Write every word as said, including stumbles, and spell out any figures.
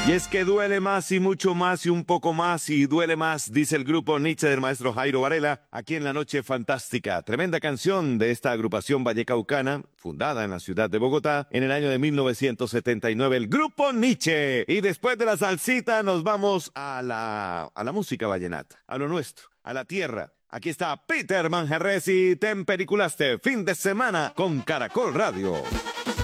Y es que duele más y mucho más y un poco más y duele más, dice el grupo Nietzsche del maestro Jairo Varela, aquí en La Noche Fantástica. Tremenda canción de esta agrupación vallecaucana, fundada en la ciudad de Bogotá en el año de mil novecientos setenta y nueve, el grupo Nietzsche. Y después de la salsita nos vamos a la, a la música vallenata, a lo nuestro, a la tierra. Aquí está Peter Manjarres y Tempericulaste, fin de semana con Caracol Radio.